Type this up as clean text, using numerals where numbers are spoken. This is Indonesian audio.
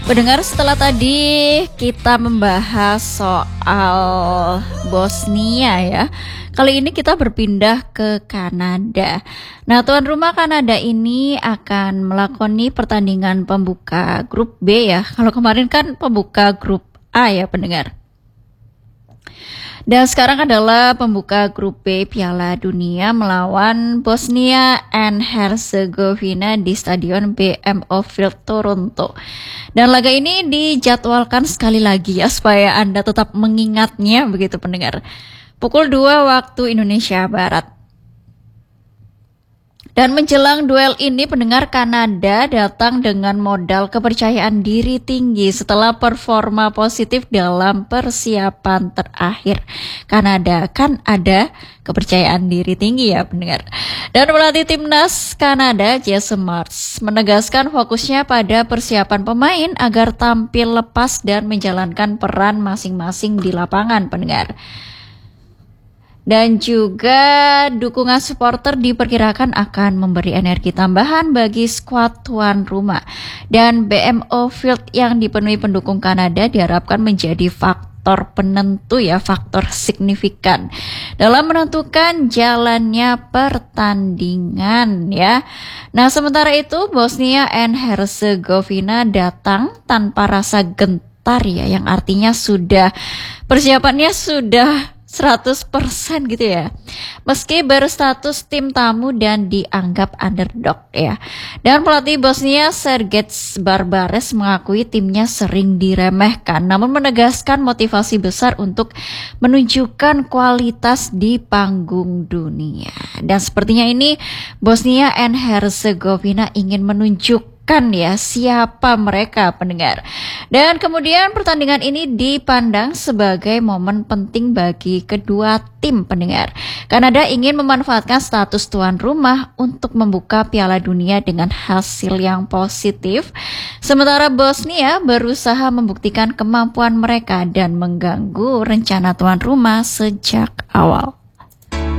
Pendengar, setelah tadi kita membahas soal Bosnia ya, kali ini kita berpindah ke Kanada. Nah, tuan rumah Kanada ini akan melakoni pertandingan pembuka grup B ya. Kalau kemarin kan pembuka grup A ya, pendengar. Dan sekarang adalah pembuka grup B Piala Dunia melawan Bosnia and Herzegovina di Stadion BMO Field Toronto. Dan laga ini dijadwalkan sekali lagi ya supaya Anda tetap mengingatnya begitu, pendengar. Pukul 2 waktu Indonesia Barat. Dan menjelang duel ini, pendengar, Kanada datang dengan modal kepercayaan diri tinggi setelah performa positif dalam persiapan terakhir. Kanada kan ada kepercayaan diri tinggi ya, pendengar. Dan pelatih timnas Kanada, Jason Marsh, menegaskan fokusnya pada persiapan pemain agar tampil lepas dan menjalankan peran masing-masing di lapangan, pendengar. Dan juga dukungan supporter diperkirakan akan memberi energi tambahan bagi skuad tuan rumah. Dan BMO Field yang dipenuhi pendukung Kanada diharapkan menjadi faktor penentu ya, faktor signifikan dalam menentukan jalannya pertandingan ya. Nah, sementara itu Bosnia and Herzegovina datang tanpa rasa gentar ya, yang artinya persiapannya sudah 100% gitu ya. Meski berstatus tim tamu dan dianggap underdog ya. Dan pelatih Bosnia Sergej Barbares mengakui timnya sering diremehkan, namun menegaskan motivasi besar untuk menunjukkan kualitas di panggung dunia. Dan sepertinya ini Bosnia and Herzegovina ingin menunjukkan ya siapa mereka, pendengar. Dan kemudian pertandingan ini dipandang sebagai momen penting bagi kedua tim, pendengar. Kanada ingin memanfaatkan status tuan rumah untuk membuka Piala Dunia dengan hasil yang positif, sementara Bosnia berusaha membuktikan kemampuan mereka dan mengganggu rencana tuan rumah sejak awal.